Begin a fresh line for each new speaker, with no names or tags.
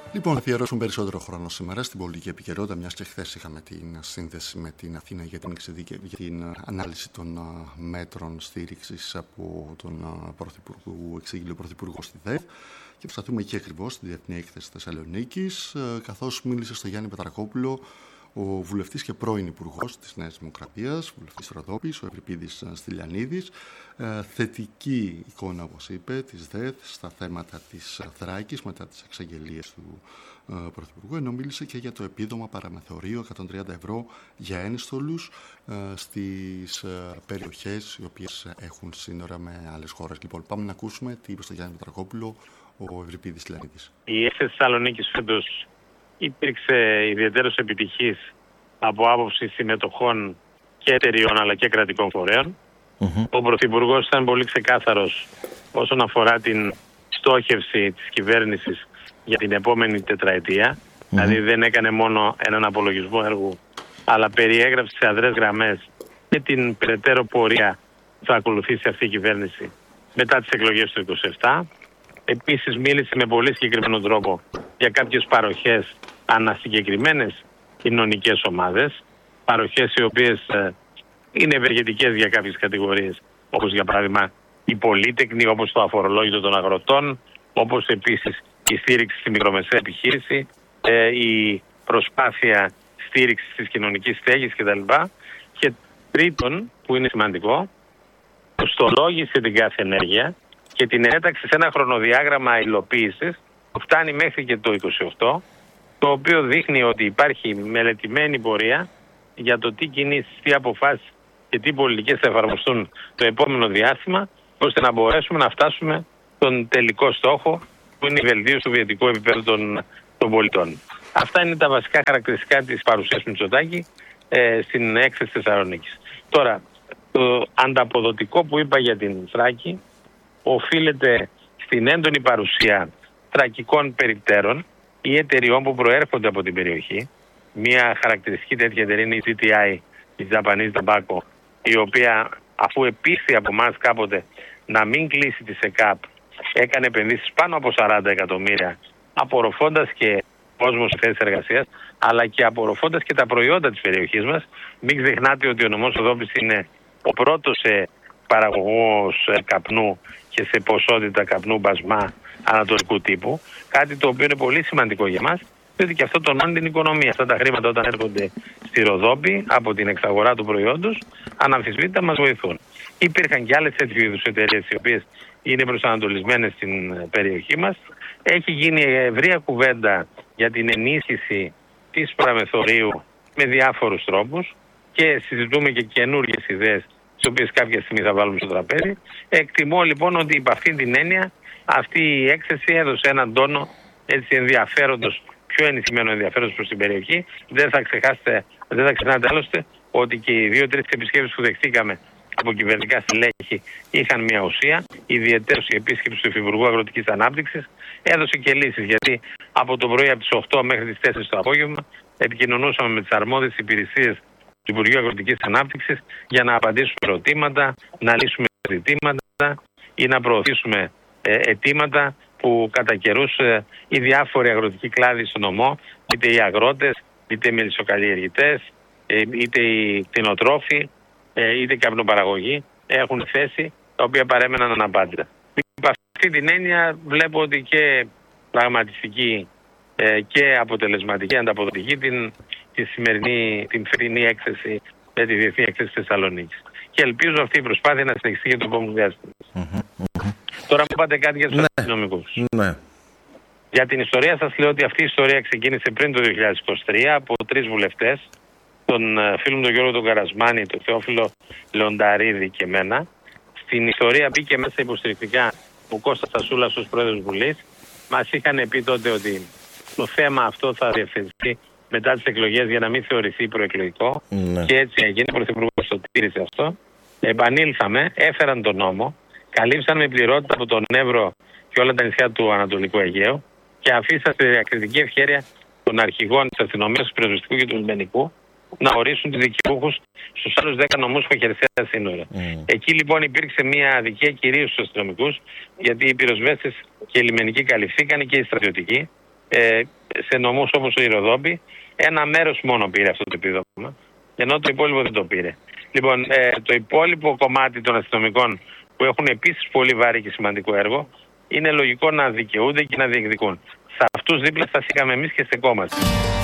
Λοιπόν, θα αφιερώσουμε περισσότερο χρόνο σήμερα στην πολιτική επικαιρότητα, μιας και χθες είχαμε την σύνδεση με την Αθήνα για την ανάλυση των μέτρων στήριξης από τον Πρωθυπουργό, εξήγηλε ο Πρωθυπουργός στη ΔΕΔ. Και προσπαθούμε εκεί ακριβώς στη Διεθνή Έκθεση Θεσσαλονίκης, καθώς μίλησε στο Γιάννη Πετρακόπουλο ο βουλευτής και πρώην υπουργός της Νέας Δημοκρατίας, βουλευτής Ροδόπης, ο Ευρυπίδης Στυλιανίδης. Θετική εικόνα, όπως είπε, της ΔΕΔ στα θέματα της Θράκης μετά τις εξαγγελίες του Πρωθυπουργού, ενώ μίλησε και για το επίδομα παραμεθορίου 130 ευρώ για ένστολους στις περιοχές οι οποίες έχουν σύνορα με άλλες χώρες. Λοιπόν, πάμε να ακούσουμε τι είπε στο Γιάννη Πετρακόπουλο ο Ευρυπίδης Στυλιανίδης.
Η έκθεση Θεσσαλονίκης φέτος υπήρξε ιδιαίτερος επιτυχής από άποψη συμμετοχών και εταιριών αλλά και κρατικών φορέων. Ο Πρωθυπουργός ήταν πολύ ξεκάθαρος όσον αφορά την στόχευση της κυβέρνησης για την επόμενη τετραετία. Δηλαδή δεν έκανε μόνο έναν απολογισμό έργου, αλλά περιέγραψε σε αδρές γραμμές και την περαιτέρω πορεία που θα ακολουθήσει αυτή η κυβέρνηση μετά τις εκλογές του 2027. Επίσης μίλησε με πολύ συγκεκριμένο τρόπο για κάποιες παροχές ανασυγκεκριμένες κοινωνικές ομάδες, παροχές οι οποίες είναι ευεργετικές για κάποιες κατηγορίες, όπως για παράδειγμα οι πολύτεκνοι, όπως το αφορολόγητο των αγροτών, όπως επίσης η στήριξη στη μικρομεσαία επιχείρηση, η προσπάθεια στήριξης της κοινωνικής στέγης κτλ. Και τρίτον, που είναι σημαντικό, κοστολόγησε την κάθε ενέργεια και την έταξη σε ένα χρονοδιάγραμμα υλοποίησης που φτάνει μέχρι και το 28, το οποίο δείχνει ότι υπάρχει μελετημένη πορεία για το τι κινήσεις, τι αποφάσεις και τι πολιτικές θα εφαρμοστούν το επόμενο διάστημα, ώστε να μπορέσουμε να φτάσουμε τον τελικό στόχο που είναι η βελτίωση του βιωτικού επίπεδου των πολιτών. Αυτά είναι τα βασικά χαρακτηριστικά της παρουσίας του Μητσοτάκη στην έκθεση Θεσσαλονίκης. Τώρα, το ανταποδοτικό που είπα για την Θράκη οφείλεται στην έντονη παρουσία θρακικών περιπτέρων ή εταιριών που προέρχονται από την περιοχή. Μια χαρακτηριστική τέτοια εταιρεία είναι η GTI, η Japanese Tobacco, η οποία αφού επίθη από εμάς κάποτε να μην κλείσει τη ΣΕΚΑΠ, έκανε επενδύσεις πάνω από 40 εκατομμύρια, απορροφώντας και κόσμο σε θέσεις εργασίας, αλλά και απορροφώντας και τα προϊόντα της περιοχής μας. Μην ξεχνάτε ότι ο νομός Ροδόπης είναι ο πρώτος παραγωγός καπνού και σε ποσότητα καπνού μπασμά ανατολικού τύπου. Κάτι το οποίο είναι πολύ σημαντικό για μας, διότι και αυτό τονώνει την οικονομία. Αυτά τα χρήματα όταν έρχονται στη Ροδόπη από την εξαγορά του προϊόντος, αναμφισβήτητα μας βοηθούν. Υπήρχαν και άλλες τέτοιου είδους εταιρείες οι οποίες είναι προσανατολισμένες στην περιοχή μας. Έχει γίνει ευρεία κουβέντα για την ενίσχυση της παραμεθορίου με διάφορους τρόπους και συζητούμε και καινούργιες ιδέες, τις οποίες κάποια στιγμή θα βάλουμε στο τραπέζι. Εκτιμώ λοιπόν ότι υπ' αυτή την έννοια αυτή η έκθεση έδωσε έναν τόνο έτσι ενδιαφέροντος, πιο ενισχυμένο ενδιαφέροντος προς την περιοχή. Δεν θα ξεχνάτε άλλωστε ότι και οι 2-3 επισκέψεις που δεχτήκαμε από κυβερνητικά στελέχη είχαν μια ουσία. Ιδιαιτέρως η επίσκεψη του Υφυπουργού Αγροτικής Ανάπτυξης έδωσε και λύσεις, γιατί από το πρωί από τις 8 μέχρι τις 4 το απόγευμα επικοινωνούσαμε με τις αρμόδιες υπηρεσίες του Υπουργείου Αγροτικής Ανάπτυξης για να απαντήσουμε ερωτήματα, να λύσουμε ζητήματα ή να προωθήσουμε αιτήματα που κατά καιρούς οι διάφοροι αγροτικοί κλάδοι στο νομό, είτε οι αγρότες, είτε οι μελισσοκαλλιεργητές, είτε οι κτηνοτρόφοι, είτε οι καπνοπαραγωγοί έχουν θέσει, τα οποία παρέμεναν αναπάντητα. Υπ' αυτή την έννοια βλέπω ότι και πραγματιστική και αποτελεσματική, ανταποδοτική τη φετινή έκθεση με τη Διεθνή Έκθεση Θεσσαλονίκης. Και ελπίζω αυτή η προσπάθεια να συνεχιστεί για το επόμενο διάστημα. Τώρα μου είπατε κάτι για τους αστυνομικούς.
Ναι.
Για την ιστορία σας λέω ότι αυτή η ιστορία ξεκίνησε πριν το 2023 από 3 βουλευτές, τον φίλο μου τον Γιώργο τον Καρασμάνη, τον Θεόφιλο Λεονταρίδη και εμένα. Στην ιστορία μπήκε μέσα υποστηρικτικά ο Κώστας Τασούλας ως πρόεδρος Βουλής. Μας είχαν πει τότε ότι το θέμα αυτό θα διευθυνθεί μετά τις εκλογές για να μην θεωρηθεί προεκλογικό.
Ναι.
Και έτσι έγινε. Ο Πρωθυπουργός το τήρησε αυτό. Επανήλθαμε, έφεραν τον νόμο, καλύψαν με πληρότητα από τον Εύρο και όλα τα νησιά του Ανατολικού Αιγαίου και αφήσαν στη διακριτική ευχέρεια των αρχηγών της αστυνομίας, του πυροσβεστικού και του λιμενικού να ορίσουν τους δικαιούχους στους άλλους 10 νομούς που χερσαία σύνορα. Εκεί λοιπόν υπήρξε μια αδικία κυρίως στους αστυνομικούς, γιατί οι πυροσβέστες και οι λιμενικοί καλυφθήκαν και οι στρατιωτικοί. σε νομούς όπως ο Ηροδόπη, ένα μέρος μόνο πήρε αυτό το επίδομα, ενώ το υπόλοιπο δεν το πήρε. Λοιπόν, το υπόλοιπο κομμάτι των αστυνομικών που έχουν επίσης πολύ βάρη και σημαντικό έργο, είναι λογικό να δικαιούνται και να διεκδικούν. Σε αυτούς δίπλα σταθήκαμε εμείς και στεκόμαστε.